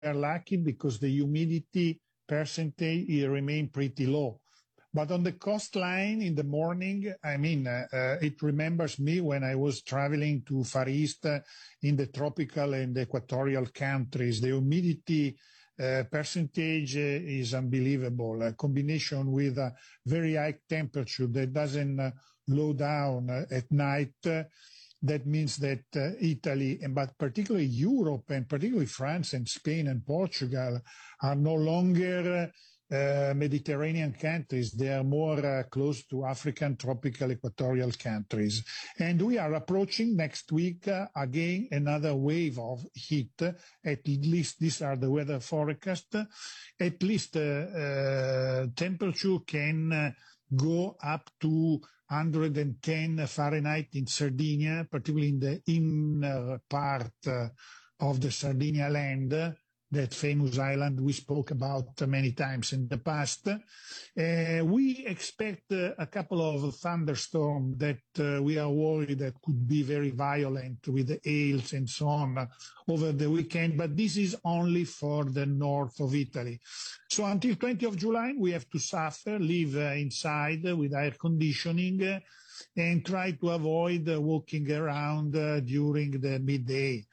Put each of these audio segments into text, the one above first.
are lucky because the humidity percentage remained pretty low. But on the coastline in the morning, it remembers me when I was traveling to Far East in the tropical and equatorial countries. The humidity percentage is unbelievable. A combination with a very high temperature that doesn't low down at night. That means that Italy, but particularly Europe, and particularly France and Spain and Portugal, are no longer Mediterranean countries. They are more close to African tropical equatorial countries. And we are approaching next week again another wave of heat. At least these are the weather forecast. At least temperature can go up to 110 Fahrenheit in Sardinia, particularly in the inner part of the Sardinia land, that famous island we spoke about many times in the past. We expect a couple of thunderstorms that we are worried that could be very violent with the hails and so on over the weekend, but this is only for the north of Italy. So until 20th of July, we have to suffer, live inside with air conditioning, and try to avoid walking around during the midday.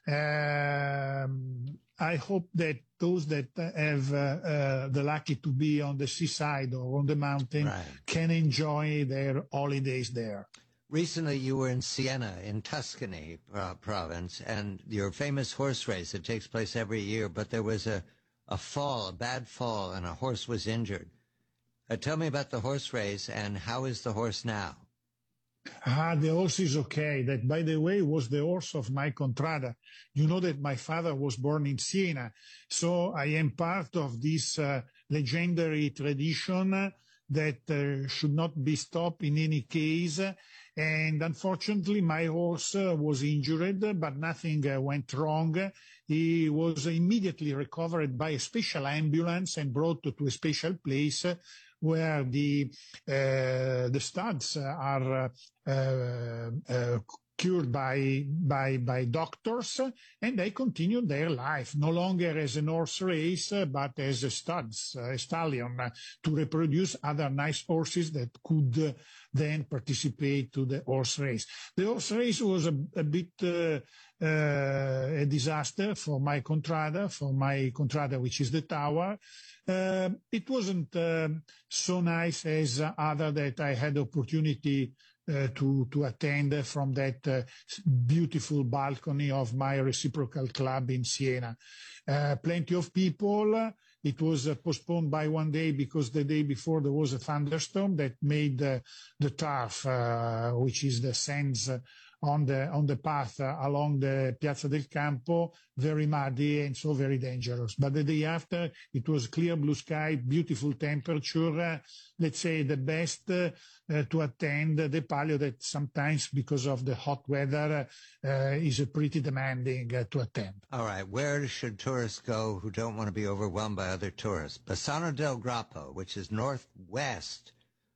I hope that those that have the lucky to be on the seaside or on the mountain can enjoy their holidays there. Recently, you were in Siena, in Tuscany province, and your famous horse race that takes place every year, but there was a bad fall, and a horse was injured. Tell me about the horse race, and how is the horse now? The horse is okay. That, by the way, was the horse of my contrada. You know that my father was born in Siena, so I am part of this legendary tradition that should not be stopped in any case. And unfortunately, my horse was injured, but nothing went wrong. He was immediately recovered by a special ambulance and brought to a special place where the studs are cured by doctors, and they continue their life, no longer as an horse race, but as a stallion, to reproduce other nice horses that could then participate to the horse race. The horse race was a bit a disaster for my contrada, which is the Tower. It wasn't so nice as other that I had opportunity to attend from that beautiful balcony of my reciprocal club in Siena. Plenty of people. It was postponed by one day because the day before there was a thunderstorm that made the turf, which is the sands on the path along the Piazza del Campo, very muddy and so very dangerous. But the day after, it was clear blue sky, beautiful temperature, let's say the best to attend the Palio, that sometimes because of the hot weather is pretty demanding to attend. All right, where should tourists go who don't want to be overwhelmed by other tourists? Bassano del Grappa, which is northwest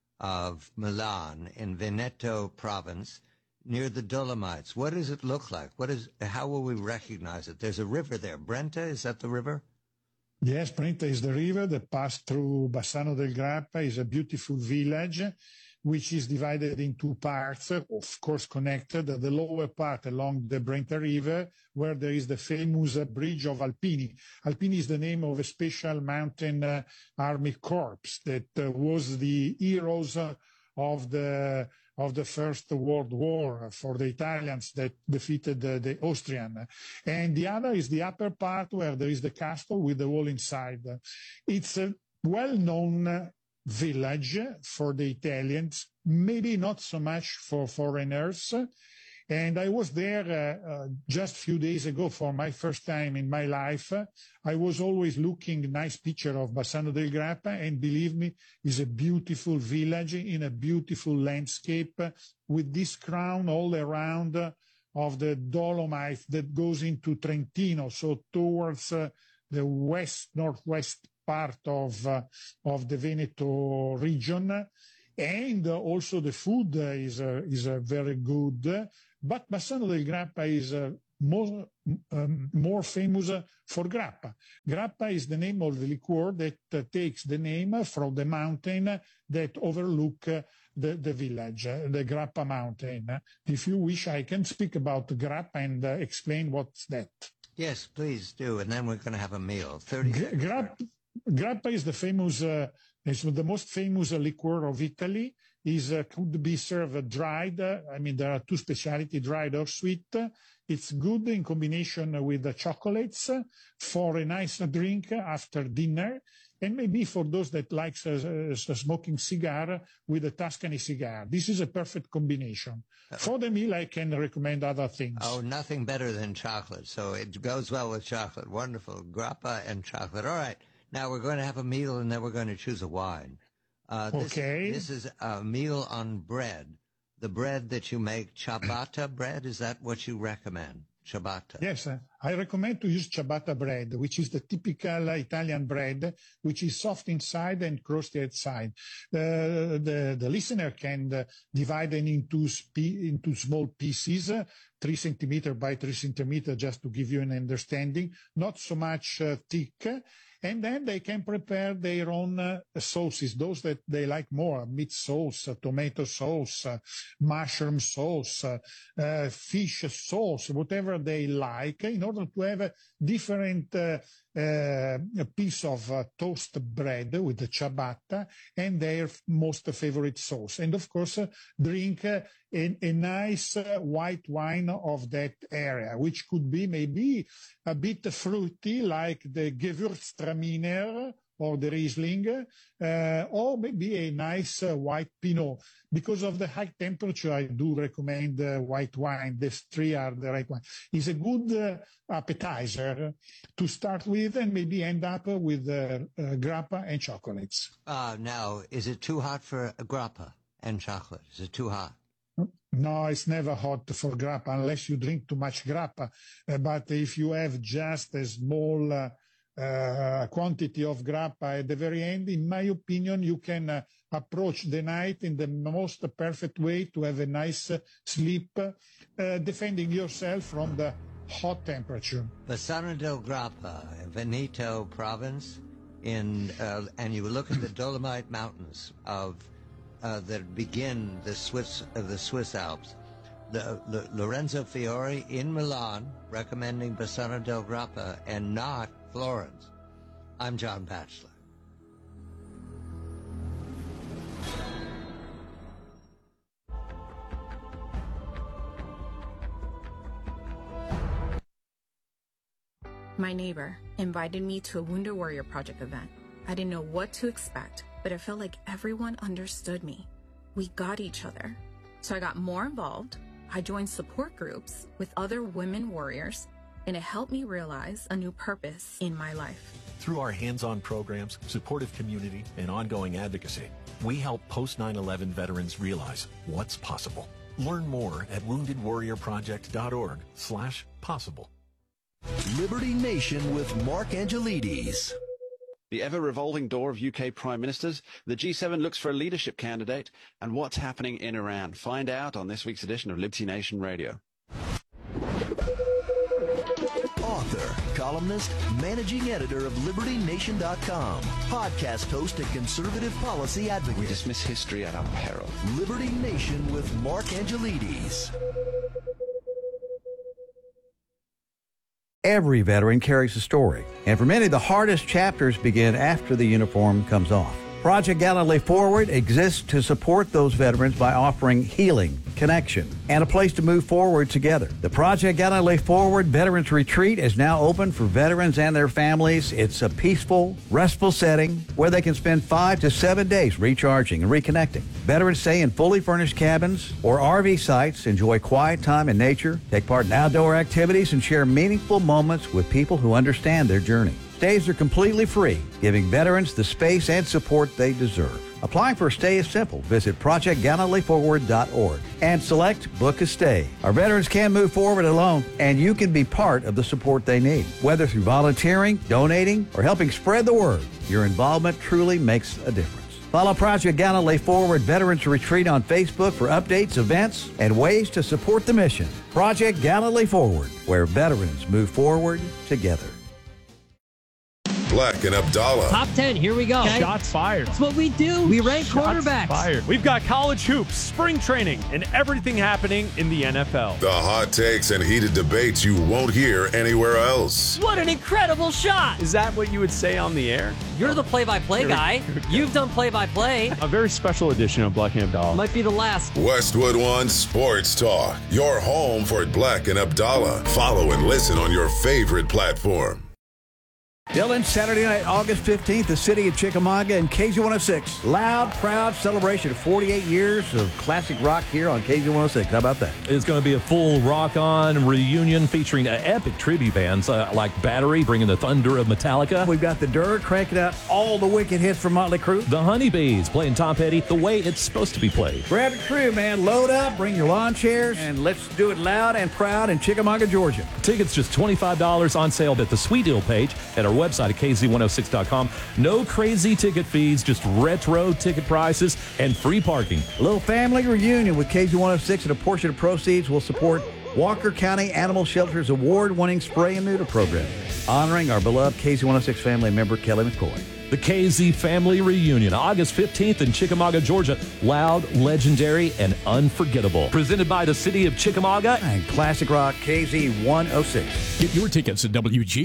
of Milan in Veneto province, near the Dolomites. What does it look like? How will we recognize it? There's a river there. Brenta, is that the river? Yes, Brenta is the river that passed through Bassano del Grappa. Is a beautiful village, which is divided in two parts, of course connected. The lower part along the Brenta River, where there is the famous bridge of Alpini. Alpini is the name of a special mountain army corps that was the heroes of the First World War for the Italians that defeated the Austrian. And the other is the upper part where there is the castle with the wall inside. It's a well-known village for the Italians, maybe not so much for foreigners. And I was there just a few days ago for my first time in my life. I was always looking nice picture of Bassano del Grappa, and believe me, it's a beautiful village in a beautiful landscape with this crown all around of the Dolomites that goes into Trentino, so towards the northwest part of the Veneto region. And also the food is very good. But Bassano del Grappa is more famous for grappa. Grappa is the name of the liqueur that takes the name from the mountain that overlook the village, the Grappa mountain. If you wish, I can speak about grappa and explain what's that. Yes, please do, and then we're going to have a meal. 30 seconds. Grappa is the famous, is the most famous liqueur of Italy. Could be served dried. There are two specialties, dried or sweet. It's good in combination with the chocolates for a nice drink after dinner, and maybe for those that like smoking cigar with a Tuscany cigar. This is a perfect combination. For the meal, I can recommend other things. Oh, nothing better than chocolate. So it goes well with chocolate. Wonderful. Grappa and chocolate. All right. Now we're going to have a meal, and then we're going to choose a wine. This is a meal on bread. The bread that you make, ciabatta bread, is that what you recommend? Ciabatta. Yes, I recommend to use ciabatta bread, which is the typical Italian bread, which is soft inside and crusty outside. The listener can divide it into small pieces, 3 centimeter by 3 centimeter, just to give you an understanding. Not so much thick. And then they can prepare their own sauces, those that they like more, meat sauce, tomato sauce, mushroom sauce, fish sauce, whatever they like, in order to have a different piece of toast bread with the ciabatta and their most favorite sauce. And of course, drink a nice white wine of that area, which could be maybe a bit fruity, like the Gewürztraminer or the Riesling, or maybe a nice white Pinot. Because of the high temperature, I do recommend white wine. These three are the right one. It's a good appetizer to start with, and maybe end up with grappa and chocolates. Now, is it too hot for grappa and chocolate? Is it too hot? No, it's never hot for grappa unless you drink too much grappa. But if you have just a small quantity of grappa at the very end, in my opinion, you can approach the night in the most perfect way to have a nice sleep, defending yourself from the hot temperature. Bassano del Grappa, Veneto province, and you look at the Dolomite Mountains that begin the Swiss Alps. Lorenzo Fiore in Milan recommending Bassano del Grappa and not Florence. I'm John Batchelor. My neighbor invited me to a Wounded Warrior Project event. I didn't know what to expect, but it felt like everyone understood me. We got each other. So I got more involved. I joined support groups with other women warriors, and it helped me realize a new purpose in my life. Through our hands-on programs, supportive community, and ongoing advocacy, we help post-9/11 veterans realize what's possible. Learn more at woundedwarriorproject.org/possible. Liberty Nation with Mark Angelides. The ever-revolving door of UK Prime Ministers, the G7 looks for a leadership candidate, and what's happening in Iran. Find out on this week's edition of Liberty Nation Radio. Author, columnist, managing editor of LibertyNation.com, podcast host and conservative policy advocate. We dismiss history at our peril. Liberty Nation with Mark Angelides. Every veteran carries a story, and for many, the hardest chapters begin after the uniform comes off. Project Gallantly Forward exists to support those veterans by offering healing, connection, and a place to move forward together. The Project Gallantly Forward Veterans Retreat is now open for veterans and their families. It's a peaceful, restful setting where they can spend 5 to 7 days recharging and reconnecting. Veterans stay in fully furnished cabins or RV sites, enjoy quiet time in nature, take part in outdoor activities, and share meaningful moments with people who understand their journey. Stays are completely free, giving veterans the space and support they deserve. Applying for a stay is simple. Visit ProjectGallantlyForward.org and select Book a Stay. Our veterans can move forward alone, and you can be part of the support they need. Whether through volunteering, donating, or helping spread the word, your involvement truly makes a difference. Follow Project Galilee Forward Veterans Retreat on Facebook for updates, events, and ways to support the mission. Project Galilee Forward, where veterans move forward together. Black and Abdallah. Top 10, here we go. Okay. Shots fired. That's what we do. We rank quarterbacks. Fired. We've got college hoops, spring training, and everything happening in the NFL. The hot takes and heated debates you won't hear anywhere else. What an incredible shot. Is that what you would say on the air? You're the play-by-play guy. You've done play-by-play. A very special edition of Black and Abdallah. Might be the last. Westwood One Sports Talk. Your home for Black and Abdallah. Follow and listen on your favorite platform. Dylan, Saturday night, August 15th, the city of Chickamauga and KZ106. Loud, proud celebration of 48 years of classic rock here on KZ106. How about that? It's going to be a full rock-on reunion featuring epic tribute bands like Battery, bringing the thunder of Metallica. We've got the Dirt cranking out all the wicked hits from Motley Crue. The Honeybees playing Tom Petty the way it's supposed to be played. Grab your crew, man. Load up, bring your lawn chairs, and let's do it loud and proud in Chickamauga, Georgia. Tickets just $25 on sale at the Sweet Deal page at our website at KZ106.com. No crazy ticket fees, just retro ticket prices and free parking. A little family reunion with KZ106, and a portion of proceeds will support Walker County Animal Shelter's award-winning spray and neuter program, honoring our beloved KZ106 family member, Kelly McCoy. The KZ Family Reunion, August 15th in Chickamauga, Georgia. Loud, legendary, and unforgettable. Presented by the city of Chickamauga and Classic Rock KZ106. Get your tickets at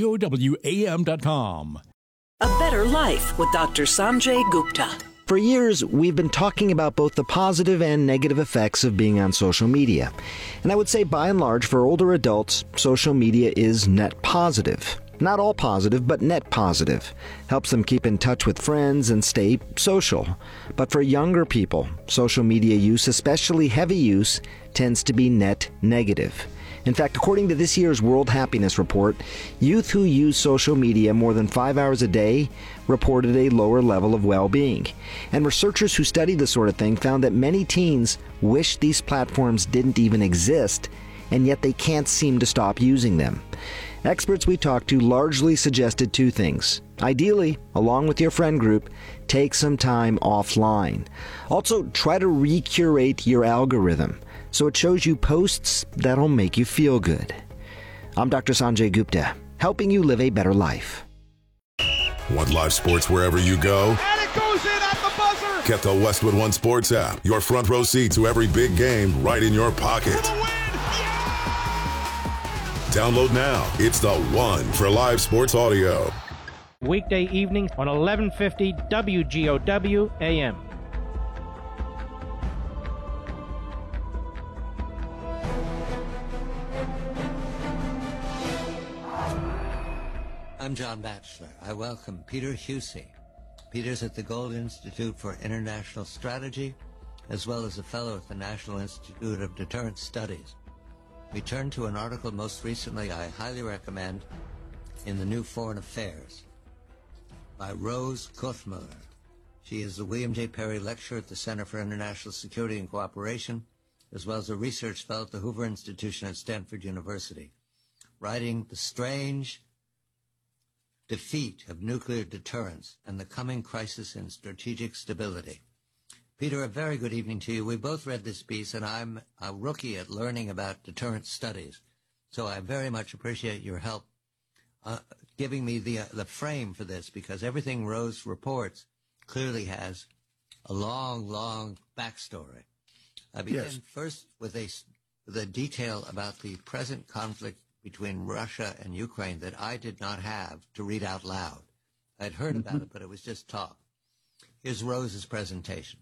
WGOWAM.com. A Better Life with Dr. Sanjay Gupta. For years, we've been talking about both the positive and negative effects of being on social media. And I would say, by and large, for older adults, social media is net positive. Not all positive, but net positive. Helps them keep in touch with friends and stay social. But for younger people, social media use, especially heavy use, tends to be net negative. In fact, according to this year's World Happiness Report, youth who use social media more than 5 hours a day reported a lower level of well-being. And researchers who studied this sort of thing found that many teens wish these platforms didn't even exist, and yet they can't seem to stop using them. Experts we talked to largely suggested two things. Ideally, along with your friend group, take some time offline. Also, try to recurate your algorithm so it shows you posts that'll make you feel good. I'm Dr. Sanjay Gupta, helping you live a better life. Want live sports wherever you go? And it goes in at the buzzer! Get the Westwood One Sports app. Your front row seat to every big game right in your pocket. Download now. It's the one for live sports audio. Weekday evenings on 1150 WGOW AM. I'm John Batchelor. I welcome Peter Husey. Peter's at the Gold Institute for International Strategy, as well as a fellow at the National Institute of Deterrence Studies. We turn to an article most recently I highly recommend in the New Foreign Affairs by Rose Guthmiller. She is the William J. Perry Lecturer at the Center for International Security and Cooperation, as well as a research fellow at the Hoover Institution at Stanford University, writing The Strange Defeat of Nuclear Deterrence and the Coming Crisis in Strategic Stability. Peter, a very good evening to you. We both read this piece, and I'm a rookie at learning about deterrence studies, so I very much appreciate your help giving me the frame for this, because everything Rose reports clearly has a long, long backstory. I begin first with a detail about the present conflict between Russia and Ukraine that I did not have to read out loud. I'd heard about it, but it was just talk. Here's Rose's presentation.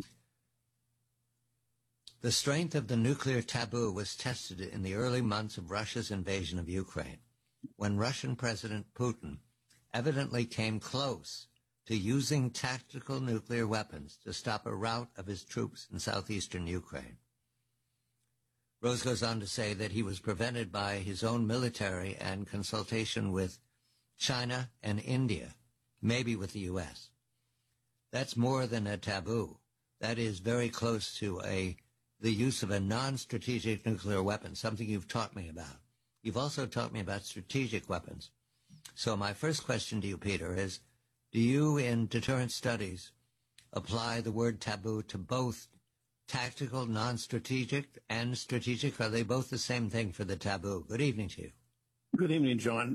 The strength of the nuclear taboo was tested in the early months of Russia's invasion of Ukraine, when Russian President Putin evidently came close to using tactical nuclear weapons to stop a rout of his troops in southeastern Ukraine. Rose goes on to say that he was prevented by his own military and consultation with China and India, maybe with the U.S. That's more than a taboo. That is very close to the use of a non-strategic nuclear weapon, something you've taught me about. You've also taught me about strategic weapons. So my first question to you, Peter, is, do you in deterrence studies apply the word taboo to both tactical, non-strategic, and strategic? Are they both the same thing for the taboo? Good evening to you. Good evening, John.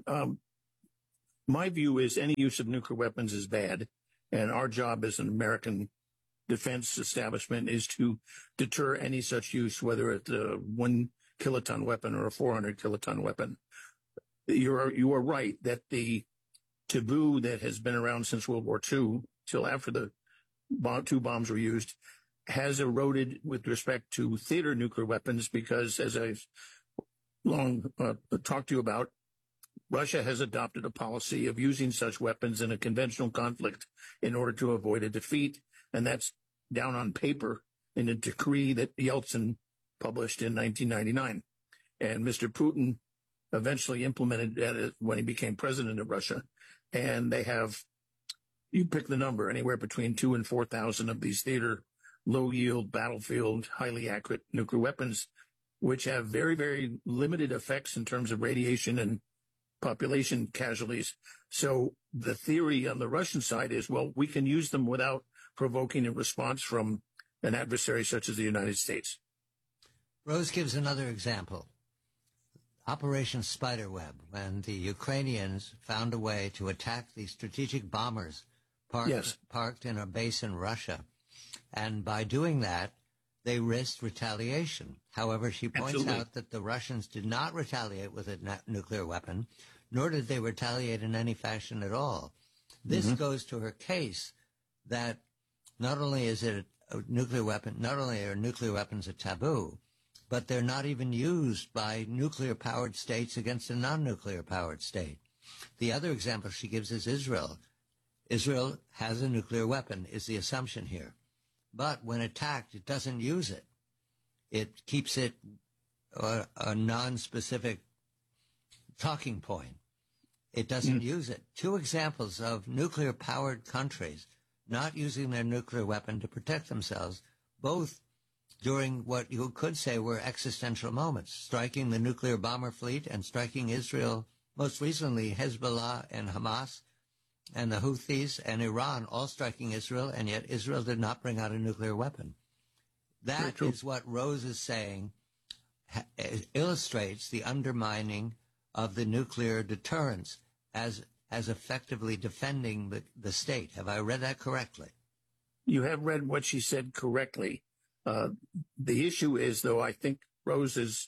My view is any use of nuclear weapons is bad, and our job as an American defense establishment is to deter any such use, whether it's a 1 kiloton weapon or a 400 kiloton weapon. You are right that the taboo that has been around since World War II, till after the two bombs were used, has eroded with respect to theater nuclear weapons because, as I've long talked to you about, Russia has adopted a policy of using such weapons in a conventional conflict in order to avoid a defeat, and that's down on paper in a decree that Yeltsin published in 1999. And Mr. Putin eventually implemented that when he became president of Russia. And they have, you pick the number, anywhere between 2,000 and 4,000 of these theater, low-yield, battlefield, highly accurate nuclear weapons, which have very, very limited effects in terms of radiation and population casualties. So the theory on the Russian side is, well, we can use them without provoking a response from an adversary such as the United States. Rose gives another example. Operation Spiderweb, when the Ukrainians found a way to attack the strategic bombers parked in a base in Russia. And by doing that, they risked retaliation. However, she points out that the Russians did not retaliate with a nuclear weapon, nor did they retaliate in any fashion at all. This goes to her case that not only is it a nuclear weapon, not only are nuclear weapons a taboo, but they're not even used by nuclear-powered states against a non-nuclear-powered state. The other example she gives is Israel. Israel has a nuclear weapon, is the assumption here. But when attacked, it doesn't use it. It keeps it a non-specific talking point. It doesn't use it. Two examples of nuclear-powered countries not using their nuclear weapon to protect themselves, both during what you could say were existential moments, striking the nuclear bomber fleet and striking Israel, most recently Hezbollah and Hamas and the Houthis and Iran all striking Israel, and yet Israel did not bring out a nuclear weapon. That is what Rose is saying illustrates the undermining of the nuclear deterrence as effectively defending the state. Have I read that correctly? You have read what she said correctly. The issue is, though, I think Rose's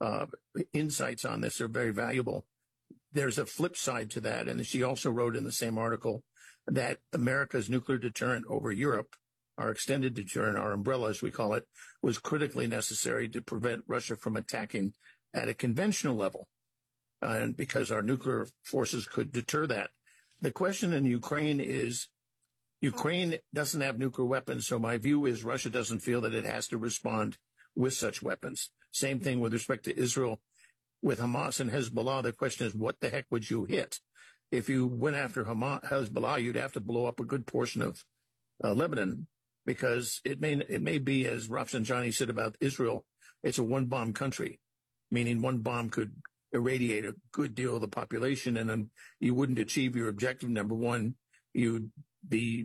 insights on this are very valuable. There's a flip side to that, and she also wrote in the same article that America's nuclear deterrent over Europe, our extended deterrent, our umbrella, as we call it, was critically necessary to prevent Russia from attacking at a conventional level, and because our nuclear forces could deter that. The question in Ukraine is, Ukraine doesn't have nuclear weapons, so my view is Russia doesn't feel that it has to respond with such weapons. Same thing with respect to Israel. With Hamas and Hezbollah, the question is, what the heck would you hit? If you went after Hezbollah, you'd have to blow up a good portion of Lebanon, because it may be, as Rafsanjani said about Israel, it's a one-bomb country, meaning one bomb could irradiate a good deal of the population, and then you wouldn't achieve your objective. Number one, you'd be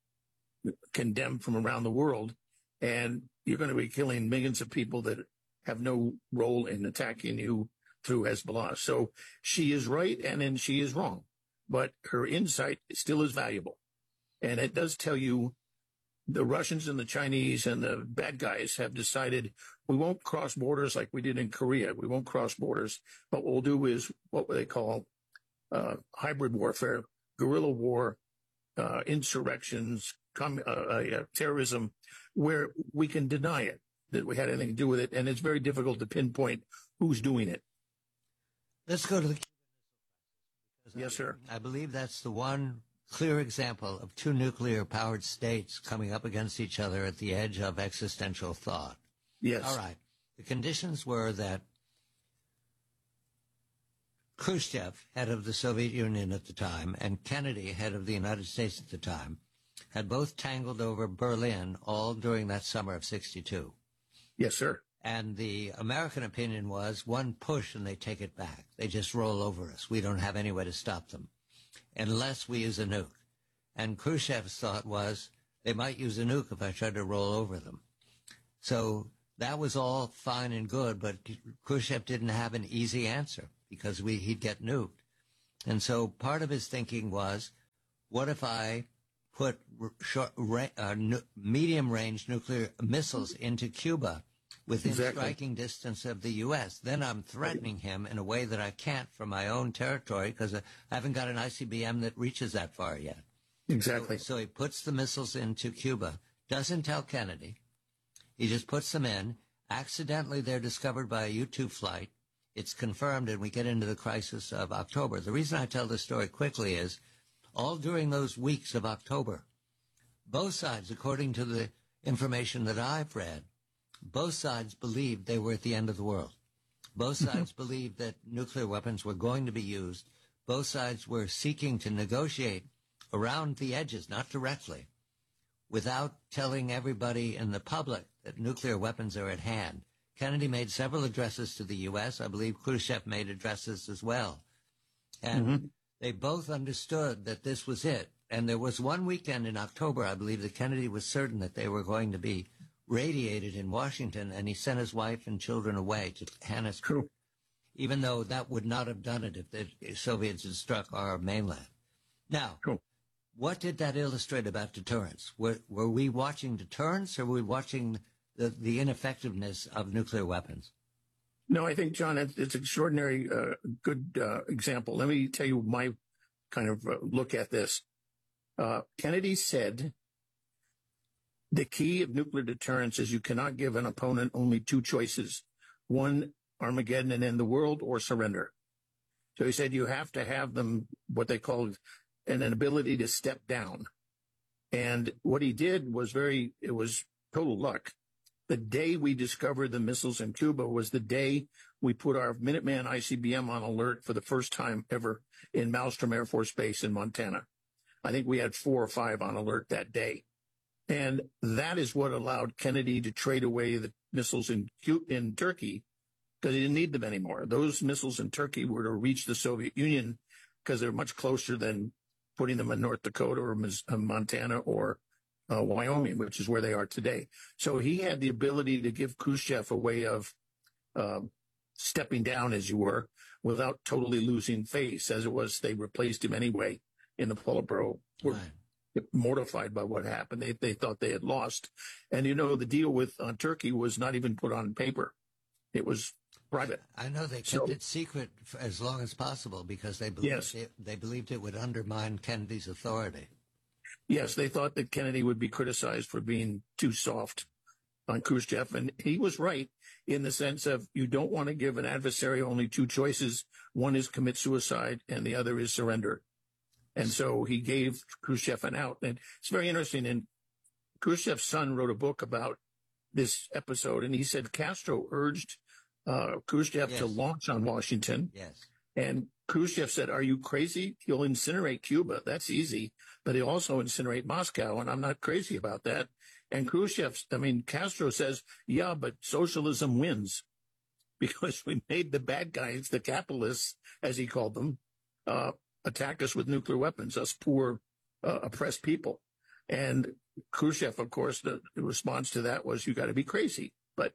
condemned from around the world, and you're going to be killing millions of people that have no role in attacking you through Hezbollah. So she is right, and then she is wrong. But her insight still is valuable. And it does tell you the Russians and the Chinese and the bad guys have decided we won't cross borders like we did in Korea. We won't cross borders. But what we'll do is what they call hybrid warfare, guerrilla war, insurrections, terrorism, where we can deny it, that we had anything to do with it. And it's very difficult to pinpoint who's doing it. Let's go to the Cuban Missile Crisis. Yes, sir. I believe that's the one clear example of two nuclear-powered states coming up against each other at the edge of existential thought. Yes. All right. The conditions were that Khrushchev, head of the Soviet Union at the time, and Kennedy, head of the United States at the time, had both tangled over Berlin all during that summer of '62. Yes, sir. And the American opinion was one push and they take it back. They just roll over us. We don't have any way to stop them unless we use a nuke. And Khrushchev's thought was They might use a nuke if I tried to roll over them. So that was all fine and good, but Khrushchev didn't have an easy answer because he'd get nuked. And so part of his thinking was, what if I put medium-range nuclear missiles into Cuba within striking distance of the U.S.? Then I'm threatening him in a way that I can't from my own territory because I haven't got an ICBM that reaches that far yet. Exactly. So he puts the missiles into Cuba, doesn't tell Kennedy. He just puts them in. Accidentally, they're discovered by a U-2 flight. It's confirmed, and we get into the crisis of October. The reason I tell this story quickly is all during those weeks of October, both sides, according to the information that I've read, both sides believed they were at the end of the world. Both sides believed that nuclear weapons were going to be used. Both sides were seeking to negotiate around the edges, not directly, without telling everybody in the public that nuclear weapons are at hand. Kennedy made several addresses to the U.S. I believe Khrushchev made addresses as well. And they both understood that this was it. And there was one weekend in October, I believe, that Kennedy was certain that they were going to be radiated in Washington, and he sent his wife and children away to Hannesburg, even though that would not have done it if the Soviets had struck our mainland. Now, what did that illustrate about deterrence? Were we watching deterrence, or were we watching the ineffectiveness of nuclear weapons? No, I think, John, it's an extraordinary good example. Let me tell you my kind of look at this. Kennedy said the key of nuclear deterrence is you cannot give an opponent only two choices: one, Armageddon and end the world, or surrender. So he said you have to have them, what they called an ability to step down. And what he did was it was total luck. The day we discovered the missiles in Cuba was the day we put our Minuteman ICBM on alert for the first time ever in Malmstrom Air Force Base in Montana. I think we had 4 or 5 on alert that day. And that is what allowed Kennedy to trade away the missiles in Turkey, because he didn't need them anymore. Those missiles in Turkey were to reach the Soviet Union because they're much closer than putting them in North Dakota or Montana or Wyoming, which is where they are today. So he had the ability to give Khrushchev a way of stepping down, as you were, without totally losing face. As it was, they replaced him anyway in the Politburo. Were mortified by what happened. They thought they had lost. And, the deal on Turkey was not even put on paper. It was private. I know they kept it secret for as long as possible because they believed it would undermine Kennedy's authority. Yes, they thought that Kennedy would be criticized for being too soft on Khrushchev. And he was right in the sense of you don't want to give an adversary only two choices. One is commit suicide and the other is surrender. And so he gave Khrushchev an out. And it's very interesting. And Khrushchev's son wrote a book about this episode. And he said Castro urged Khrushchev to launch on Washington. Yes. And Khrushchev said, "Are you crazy? He'll incinerate Cuba. That's easy. But he'll also incinerate Moscow. And I'm not crazy about that." And Castro says, "Yeah, but socialism wins because we made the bad guys, the capitalists, as he called them, attack us with nuclear weapons, us poor, oppressed people." And Khrushchev, of course, the response to that was, "You got to be crazy."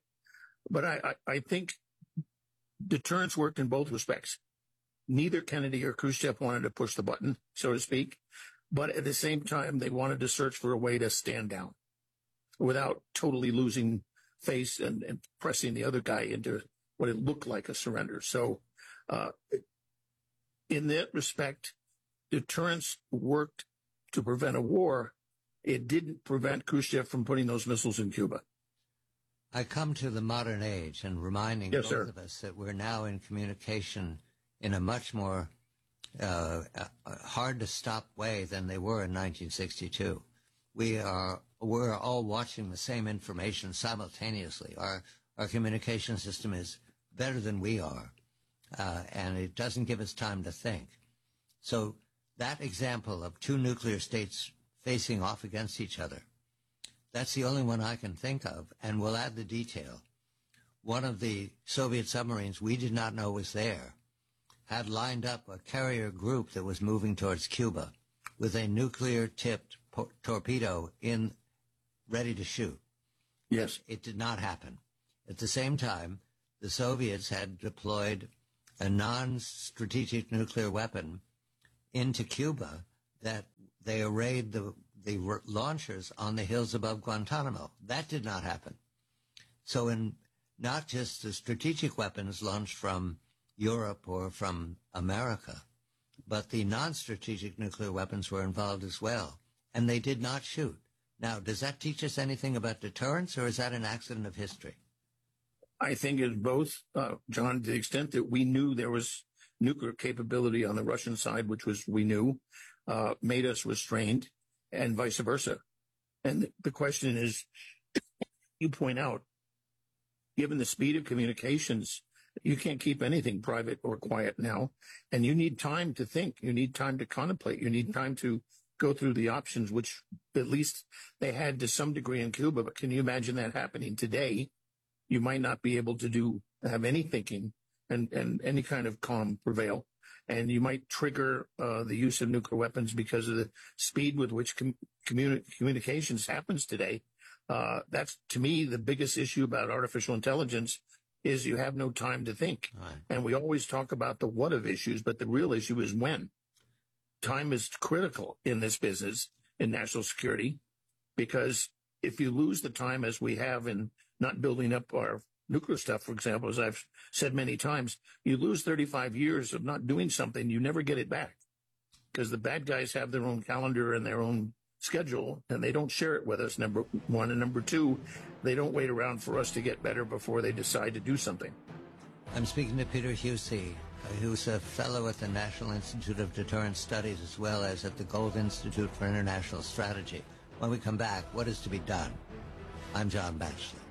But I think deterrence worked in both respects. Neither Kennedy or Khrushchev wanted to push the button, so to speak. But at the same time, they wanted to search for a way to stand down without totally losing face and pressing the other guy into what it looked like a surrender. So in that respect, deterrence worked to prevent a war. It didn't prevent Khrushchev from putting those missiles in Cuba. I come to the modern age and reminding both of us that we're now in communication in a much more hard-to-stop way than they were in 1962. We're all watching the same information simultaneously. Our communication system is better than we are, and it doesn't give us time to think. So that example of two nuclear states facing off against each other, that's the only one I can think of, and we'll add the detail. One of the Soviet submarines we did not know was there had lined up a carrier group that was moving towards Cuba with a nuclear-tipped torpedo ready to shoot. Yes. It did not happen. At the same time, the Soviets had deployed a non-strategic nuclear weapon into Cuba that they arrayed the launchers on the hills above Guantanamo. That did not happen. So in not just the strategic weapons launched from Europe or from America, but the non-strategic nuclear weapons were involved as well, and they did not shoot. Now, does that teach us anything about deterrence, or is that an accident of history? I think it's both, John, to the extent that we knew there was nuclear capability on the Russian side, which was we knew, made us restrained, and vice versa. And the question is, you point out, given the speed of communications, you can't keep anything private or quiet now, and you need time to think. You need time to contemplate. You need time to go through the options, which at least they had to some degree in Cuba. But can you imagine that happening today? You might not be able to have any thinking and any kind of calm prevail. And you might trigger the use of nuclear weapons because of the speed with which communications happens today. That's, to me, the biggest issue about artificial intelligence is you have no time to think. Right. And we always talk about the what of issues, but the real issue is when. Time is critical in this business, in national security, because if you lose the time as we have in not building up our nuclear stuff, for example, as I've said many times, you lose 35 years of not doing something, you never get it back, because the bad guys have their own calendar and their own schedule, and they don't share it with us, number one. And number two, they don't wait around for us to get better before they decide to do something. I'm speaking to Peter Husey, who's a fellow at the National Institute of Deterrence Studies as well as at the Gold Institute for International Strategy. When we come back, what is to be done? I'm John Batchelor.